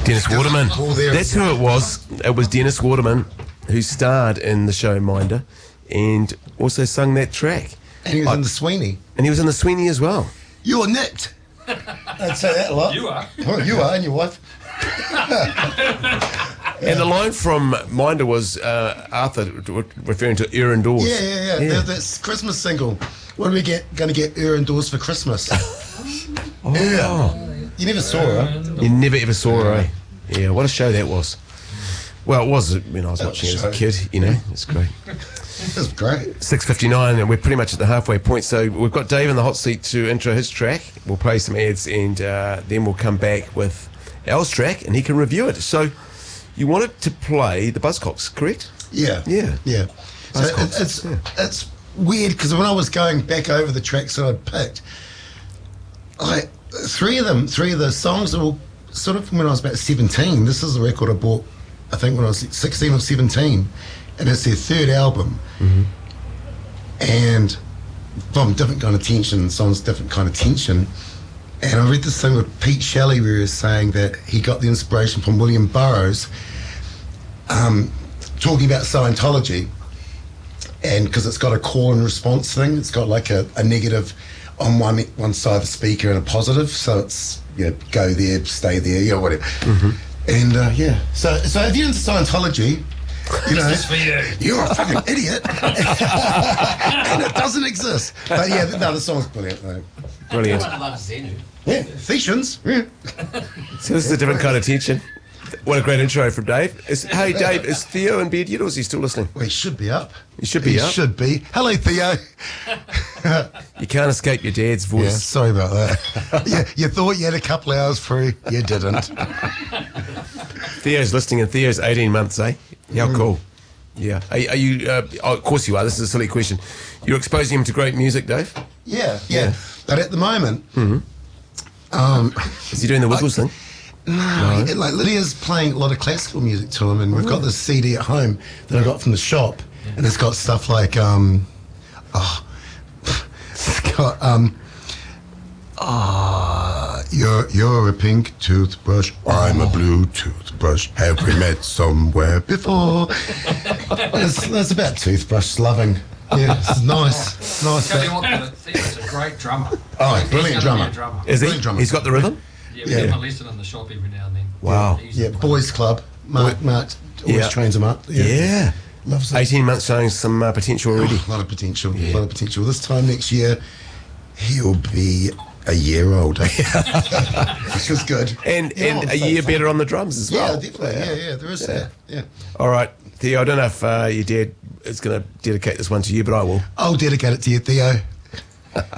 Dennis Waterman. All there. That's who it was. It was Dennis Waterman who starred in the show Minder and also sung that track. And he was in the Sweeney. And he was in the Sweeney as well. You're nicked. I'd say that a lot. You are. Oh, you are, and your wife. And the line from Minder was Arthur referring to Erin Dawes. Yeah. That's Christmas single. What are we going to get Erin Dawes for Christmas? Yeah. You never saw her. You never ever saw her, eh? Yeah, what a show that was. Well, it was when I was watching it as a kid, you know. It's great. It was great. 6:59, and we're pretty much at the halfway point. So we've got Dave in the hot seat to intro his track. We'll play some ads, and then we'll come back with Al's track, and he can review it. So you wanted to play the Buzzcocks, correct? Yeah. So it's weird because when I was going back over the tracks that I'd picked, three of the songs were all sort of from when I was about 17. This is the record I bought, I think, when I was 16 or 17. And it's their third album. Mm-hmm. And from different kind of tension, songs different kind of tension. And I read this thing with Pete Shelley where he was saying that he got the inspiration from William Burroughs talking about Scientology. And because it's got a call and response thing, it's got like a negative on one side of the speaker and a positive. So it's, go there, stay there, whatever. Mm-hmm. And so if you're into Scientology, This for you. you're a fucking idiot. And it doesn't exist. But the song's brilliant though. Brilliant. I love Zenu. Yeah, Thetians. Yeah. So this is a different kind of tension. What a great intro from Dave. Hey, Dave, is Theo in bed yet, or is he still listening? Well, he should be up. He should be up. He should be. Hello, Theo. You can't escape your dad's Yeah, voice. sorry about that. You thought you had a couple of hours free. You didn't. Theo's listening, and Theo's 18 months, eh? How cool. Yeah. Are you, of course you are. This is a silly question. You're exposing him to great music, Dave? Yeah. But at the moment... Is he doing the Wiggles thing? No. Like Lydia's playing a lot of classical music to him, and we've got this CD at home that I got from the shop, and it's got stuff like you're a pink toothbrush, I'm a blue toothbrush. Have we met somewhere before? That's about toothbrush loving. Yeah, it's nice. Nice. Tell you what, Theo's a great drummer. Oh, brilliant He's drummer. gonna be a drummer. Is he? Brilliant drummer. He's got the rhythm? Yeah, we give him a lesson in the shop every now and then. Wow. He's Yeah, a- boys club. Mark always trains him up. Yeah. Loves it. 18 months showing some potential already. A lot of potential. A lot of potential. This time next year, he'll be a year older, which is good. And a year better on the drums as well. Yeah, definitely. Yeah, there is that. Yeah. All right, Theo, I don't know if your dad is going to dedicate this one to you, but I will. I'll dedicate it to you, Theo.